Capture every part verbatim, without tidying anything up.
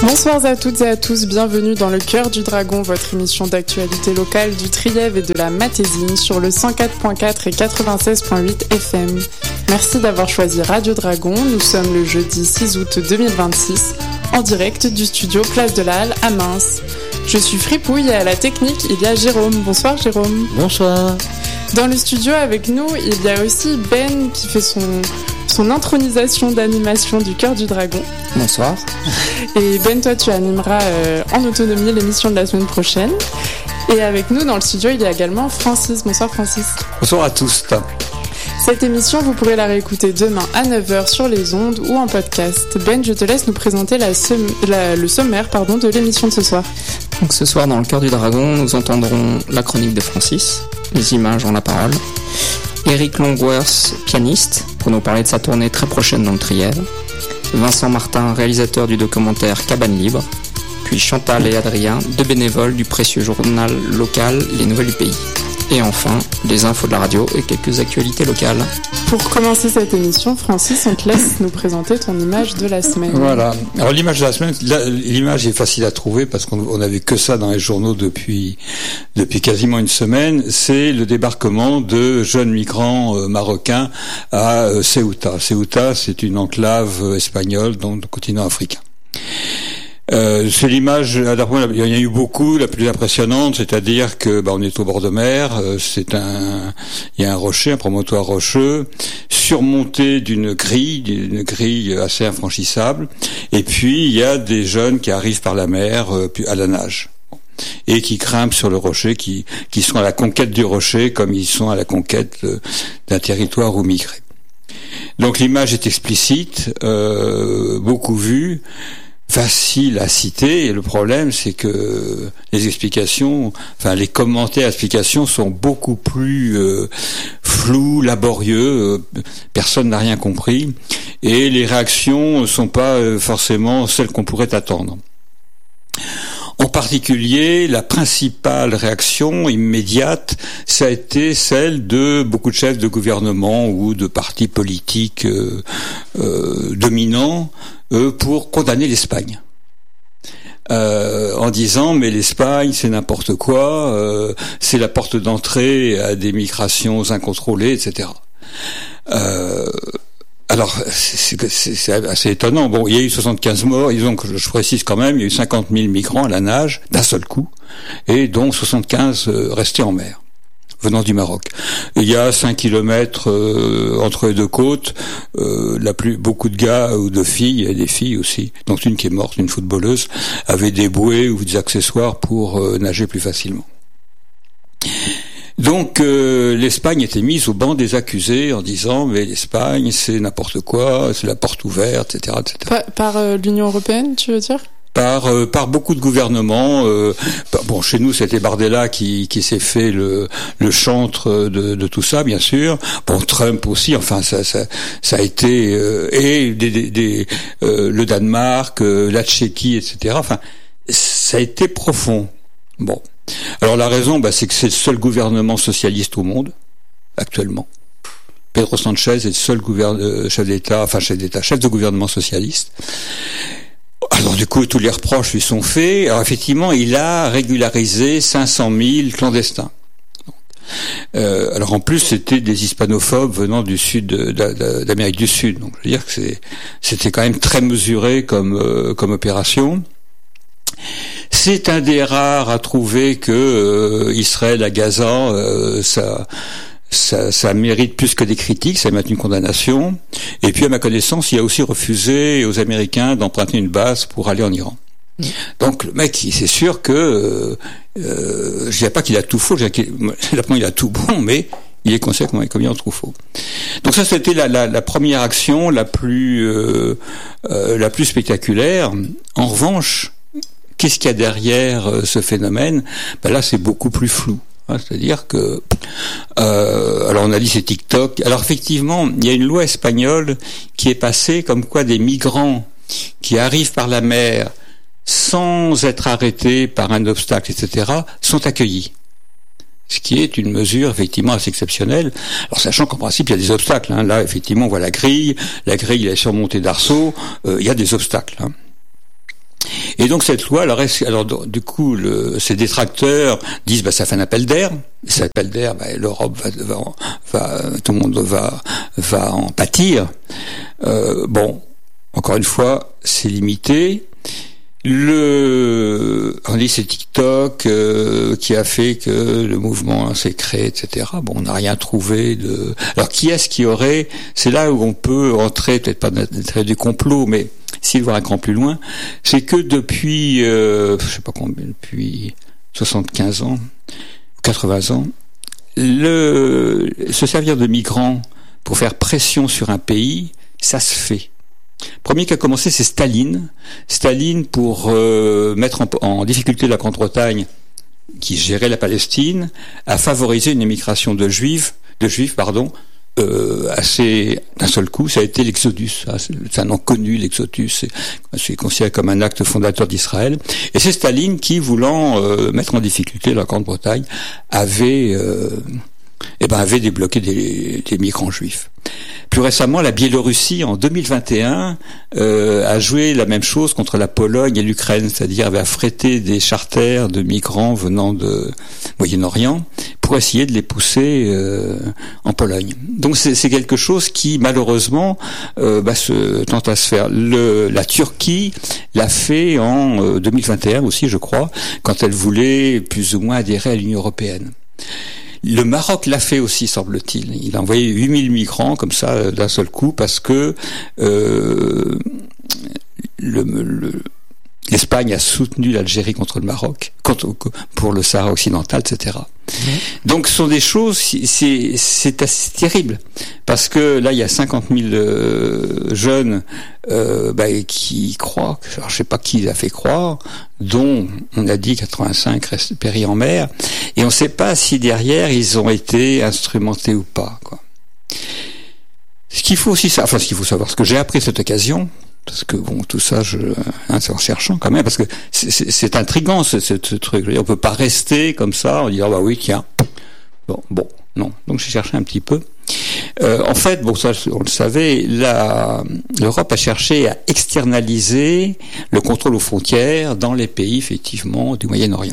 Bonsoir à toutes et à tous, bienvenue dans le Cœur du Dragon, votre émission d'actualité locale du Trièves et de la Matésine sur le cent quatre virgule quatre et quatre-vingt-seize virgule huit F M. Merci d'avoir choisi Radio Dragon, nous sommes le jeudi six août deux mille vingt-six, en direct du studio Place de la Halle à Mins. Je suis Fripouille et à la technique, il y a Jérôme. Bonsoir Jérôme. Bonsoir. Dans le studio avec nous, il y a aussi Ben qui fait son, son intronisation d'animation du Cœur du Dragon. Bonsoir. Et Ben, toi tu animeras euh, en autonomie l'émission de la semaine prochaine. Et avec nous dans le studio, il y a également Francis. Bonsoir Francis. Bonsoir à tous. Cette émission, vous pourrez la réécouter demain à neuf heures sur les ondes ou en podcast. Ben, je te laisse nous présenter la som- la, le sommaire pardon, de l'émission de ce soir. Donc ce soir, dans le Cœur du Dragon, nous entendrons la chronique de Francis, les images ont la parole, Eric Longworth, pianiste, pour nous parler de sa tournée très prochaine dans le Trièves, Vincent Martin, réalisateur du documentaire Cabane Libre, puis Chantal et Adrien, deux bénévoles du précieux journal local Les Nouvelles du Pays. Et enfin, les infos de la radio et quelques actualités locales. Pour commencer cette émission, Francis, on te laisse nous présenter ton image de la semaine. Voilà. Alors l'image de la semaine, là, l'image est facile à trouver parce qu'on n'avait que ça dans les journaux depuis depuis quasiment une semaine. C'est le débarquement de jeunes migrants euh, marocains à euh, Ceuta. Ceuta, c'est une enclave euh, espagnole dans le continent africain. Euh, c'est l'image, il y en a eu beaucoup, la plus impressionnante, c'est-à-dire que bah, on est au bord de mer, euh, c'est un, il y a un rocher, un promontoire rocheux, surmonté d'une grille, d'une grille assez infranchissable, et puis il y a des jeunes qui arrivent par la mer euh, à la nage et qui grimpent sur le rocher, qui, qui sont à la conquête du rocher comme ils sont à la conquête euh, d'un territoire où migrer. Donc l'image est explicite, euh, beaucoup vue, facile à citer, et le problème c'est que les explications, enfin les commentaires, explications sont beaucoup plus euh, flous, laborieux, euh, personne n'a rien compris, et les réactions ne sont pas euh, forcément celles qu'on pourrait attendre. En particulier, la principale réaction immédiate, ça a été celle de beaucoup de chefs de gouvernement ou de partis politiques euh, euh, dominants euh, pour condamner l'Espagne. Euh, en disant mais l'Espagne c'est n'importe quoi, euh, c'est la porte d'entrée à des migrations incontrôlées, et cetera. Euh, Alors, c'est, c'est, c'est assez étonnant. Bon, il y a eu soixante-quinze morts, disons que je précise quand même, il y a eu cinquante mille migrants à la nage, d'un seul coup, et dont soixante-quinze restés en mer, venant du Maroc. Et il y a cinq kilomètres euh, entre les deux côtes, euh, la plus, beaucoup de gars ou de filles, et des filles aussi, dont une qui est morte, une footballeuse, avaient des bouées ou des accessoires pour euh, nager plus facilement. Donc euh, l'Espagne était mise au banc des accusés en disant mais l'Espagne c'est n'importe quoi, c'est la porte ouverte, et cetera, et cetera. Par, par euh, l'Union européenne, tu veux dire ? Par euh, par beaucoup de gouvernements. Euh, bon, chez nous c'était Bardella qui qui s'est fait le le chantre de de tout ça, bien sûr. Bon, Trump aussi. Enfin, ça ça ça a été euh, et des, des, des euh, le Danemark, euh, la Tchéquie, et cetera. Enfin, ça a été profond. Bon. Alors la raison, bah, c'est que c'est le seul gouvernement socialiste au monde actuellement. Pedro Sanchez est le seul gouverne, euh, chef d'État, enfin chef d'État, chef de gouvernement socialiste. Alors du coup, tous les reproches lui sont faits. Alors effectivement, il a régularisé cinq cent mille clandestins. Euh, alors en plus, c'était des hispanophobes venant du sud de, de, d'Amérique du Sud. Donc je veux dire que c'est, c'était quand même très mesuré comme euh, comme opération. C'est un des rares à trouver que euh, Israël à Gaza, euh, ça, ça, ça mérite plus que des critiques, ça mérite une condamnation. Et puis à ma connaissance, il a aussi refusé aux Américains d'emprunter une base pour aller en Iran. Mmh. Donc le mec, c'est sûr que euh, euh, je dirais pas qu'il a tout faux, je dirais qu'il, il a tout bon, mais il est conscient comme il en trouve faux. Donc ça, c'était la, la, la première action la plus euh, euh, la plus spectaculaire. En revanche, qu'est-ce qu'il y a derrière euh, ce phénomène ? Ben là, c'est beaucoup plus flou. Hein, c'est-à-dire que, euh, alors on a dit c'est TikTok. Alors effectivement, il y a une loi espagnole qui est passée comme quoi des migrants qui arrivent par la mer sans être arrêtés par un obstacle, et cetera, sont accueillis. Ce qui est une mesure effectivement assez exceptionnelle. Alors sachant qu'en principe il y a des obstacles. Hein. Là, effectivement, on voit la grille. La grille elle est surmontée d'arceaux. Euh, il y a des obstacles. Hein. Et donc cette loi, alors, alors du coup, le, ces détracteurs disent bah ça fait un appel d'air. Et cet appel d'air, bah, l'Europe va, va, va, tout le monde va, va en pâtir. Euh, bon, encore une fois, c'est limité. Le, on dit c'est TikTok euh, qui a fait que le mouvement s'est créé, et cetera. Bon, on n'a rien trouvé de. Alors qui est-ce qui aurait? C'est là où on peut entrer, peut-être pas d'intérêt du complot, mais s'il va un cran plus loin, c'est que depuis, euh, je sais pas combien, depuis soixante-quinze ans, quatre-vingts ans, le se servir de migrants pour faire pression sur un pays, ça se fait. Premier qui a commencé, c'est Staline. Staline, pour euh, mettre en, en difficulté la Grande-Bretagne, qui gérait la Palestine, a favorisé une émigration de juifs, de juifs, pardon, euh, assez d'un seul coup. Ça a été l'exodus. C'est un nom connu, l'exodus. C'est, c'est considéré comme un acte fondateur d'Israël. Et c'est Staline qui, voulant euh, mettre en difficulté la Grande-Bretagne, avait euh, eh ben avait débloqué des, des migrants juifs. Plus récemment, la Biélorussie, en deux mille vingt et un, euh, a joué la même chose contre la Pologne et l'Ukraine, c'est-à-dire avait affrété des charters de migrants venant de Moyen-Orient pour essayer de les pousser euh, en Pologne. Donc c'est, c'est quelque chose qui, malheureusement, euh, bah, se tente à se faire. Le, la Turquie l'a fait en euh, deux mille vingt et un aussi, je crois, quand elle voulait plus ou moins adhérer à l'Union européenne. Le Maroc l'a fait aussi, semble-t-il. Il a envoyé huit mille migrants comme ça d'un seul coup parce que euh, le, le, l'Espagne a soutenu l'Algérie contre le Maroc, contre, pour le Sahara occidental, et cetera. Mmh. Donc, ce sont des choses, c'est, c'est assez terrible parce que là, il y a cinquante mille euh, jeunes euh, bah, qui croient. Alors, je sais pas qui les a fait croire, dont on a dit quatre-vingt-cinq restent péris en mer, et on ne sait pas si derrière ils ont été instrumentés ou pas, quoi. Ce qu'il faut aussi, enfin, ce qu'il faut savoir, ce que j'ai appris à cette occasion. Parce que bon, tout ça, je, hein, c'est en cherchant quand même, parce que c'est, c'est, c'est intriguant ce, ce, ce truc. On peut pas rester comme ça en disant ah bah oui tiens. Bon, bon, non. Donc j'ai cherché un petit peu. Euh, en fait, bon ça, on le savait, la, l'Europe a cherché à externaliser le contrôle aux frontières dans les pays effectivement du Moyen-Orient.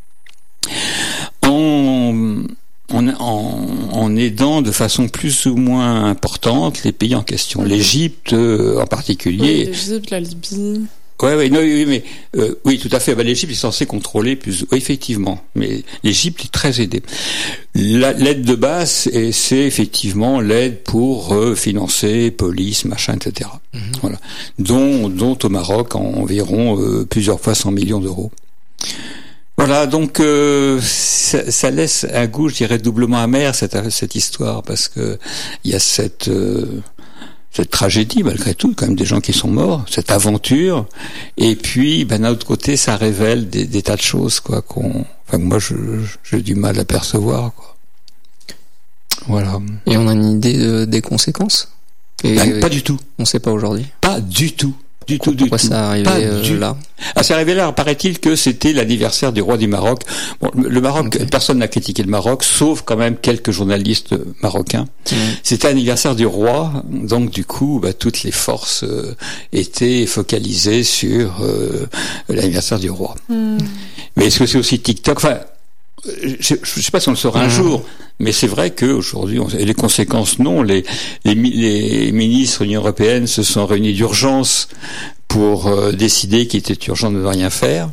En En, en, en aidant de façon plus ou moins importante les pays en question. L'Égypte euh, en particulier. Oui, l'Égypte, la Libye. Ouais, ouais, non, oui, mais euh, oui, tout à fait. Bah, l'Égypte est censée contrôler plus. Oui, effectivement, mais l'Égypte est très aidée. La, l'aide de base, c'est, c'est effectivement l'aide pour euh, financer police, machin, et cetera. Mm-hmm. Voilà, dont, dont au Maroc en environ euh, plusieurs fois cent millions d'euros. Voilà, donc euh, ça, ça laisse un goût, je dirais, doublement amer cette cette histoire, parce que il y a cette euh, cette tragédie malgré tout, quand même des gens qui sont morts, cette aventure, et puis ben d'un autre côté, ça révèle des, des tas de choses, quoi, qu'on, enfin que moi je, j'ai du mal à percevoir, quoi. Voilà. Et on a une idée de, des conséquences? Et ben, pas du tout. On sait pas aujourd'hui. Pas du tout. Du pourquoi, tout, du pourquoi tout. ça arrivait euh, du... là Ah, c'est arrivé là. Paraît-il que c'était l'anniversaire du roi du Maroc. Bon, le Maroc, okay. Personne n'a critiqué le Maroc, sauf quand même quelques journalistes marocains. Mmh. C'était l'anniversaire du roi, donc du coup, bah, toutes les forces euh, étaient focalisées sur euh, l'anniversaire du roi. Mmh. Mais est-ce que c'est aussi TikTok? Enfin, je ne sais pas si on le saura un mmh. jour, mais c'est vrai qu'aujourd'hui, on, et les conséquences, non, les, les, les ministres de l'Union européenne se sont réunis d'urgence pour euh, décider qu'il était urgent de ne rien faire.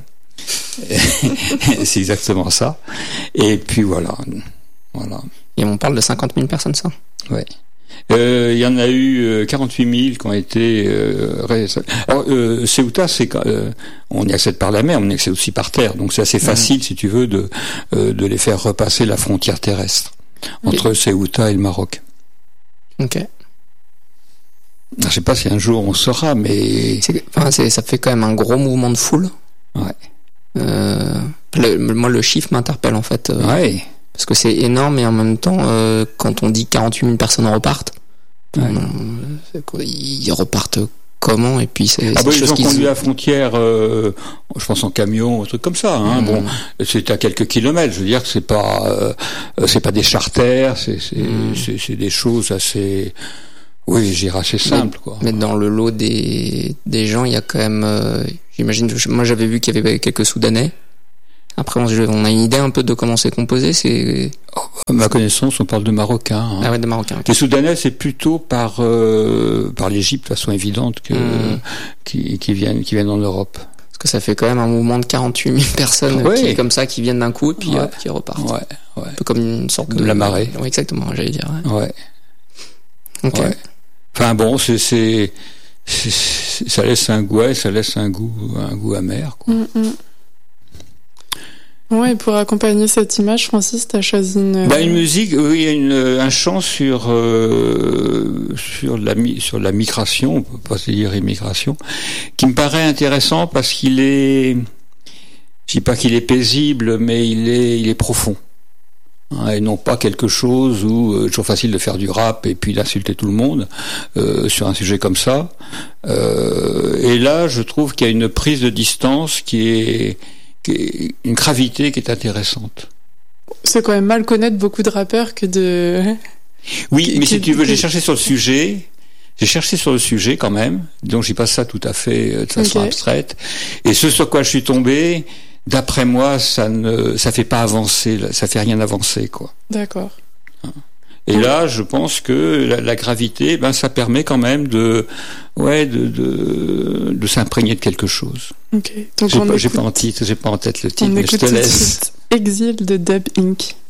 C'est exactement ça. Et puis voilà. voilà. Et on parle de cinquante mille personnes, ça? Ouais. Euh, il y en a eu euh, quarante-huit mille qui ont été euh, ré... Alors euh, Ceuta, c'est euh, on y accède par la mer, on y accède aussi par terre, donc c'est assez facile, mmh. si tu veux, de euh, de les faire repasser la frontière terrestre entre et... Ceuta et le Maroc. Ok. Je sais pas si un jour on saura, mais c'est, enfin, c'est, ça fait quand même un gros mouvement de foule. Ouais. Euh, le, moi, le chiffre m'interpelle en fait. Euh, ouais. Parce que c'est énorme, et en même temps, euh, quand on dit quarante-huit mille personnes repartent, ouais. on, ils repartent comment? Et puis c'est, ah c'est bah, ils ont qui conduit se... la frontière, euh, je pense en camion, un truc comme ça. Hein. Mmh. Bon, c'est à quelques kilomètres. Je veux dire que c'est pas, euh, c'est pas des charters, c'est, c'est, mmh. c'est, c'est des choses assez. Oui, j'irai assez simple, mais, quoi. Mais dans le lot des, des gens, il y a quand même, euh, j'imagine, moi j'avais vu qu'il y avait quelques Soudanais. Après, on, on a une idée un peu de comment c'est composé, c'est... Oh, à ma connaissance, on parle de Marocains. Hein. Ah ouais, de Marocains. Okay. Les Soudanais, c'est plutôt par, euh, par l'Égypte, de façon évidente, que, mmh. qui, qui viennent, qui viennent en Europe. Parce que ça fait quand même un mouvement de quarante-huit mille personnes ouais. qui, comme ça, qui viennent d'un coup, et puis ouais. hop, qui repartent. Ouais, ouais. Un peu comme une sorte comme de... la marée. Oui, exactement, j'allais dire. Ouais. ouais. Ok. Ouais. Enfin bon, c'est, c'est, c'est, ça laisse un goût, ça laisse un goût, un goût amer, quoi. Mm-hmm. Ouais, pour accompagner cette image, Francis, t'as choisi une... Bah, une musique, oui, une, un chant sur, euh, sur la, sur la migration, on peut pas se dire immigration, qui me paraît intéressant parce qu'il est, je dis pas qu'il est paisible, mais il est, il est profond. Hein, et non pas quelque chose où euh, toujours facile de faire du rap et puis d'insulter tout le monde euh, sur un sujet comme ça. Euh, et là, je trouve qu'il y a une prise de distance qui est, qui est une gravité qui est intéressante. C'est quand même mal connaître beaucoup de rappeurs que de... Oui, qui, mais qui, si tu veux, qui... j'ai cherché sur le sujet, j'ai cherché sur le sujet quand même, donc j'y passe ça tout à fait euh, de façon okay. abstraite. Et ce sur quoi je suis tombé, d'après moi, ça ne, ça fait pas avancer, ça fait rien avancer, quoi. D'accord. Et là, je pense que la, la gravité, ben, ça permet quand même de, ouais, de, de, de s'imprégner de quelque chose. Ok. Donc j'ai on pas, écoute... j'ai pas en titre, j'ai pas en tête le titre, on mais je te laisse. Exil de Dub Incorporated.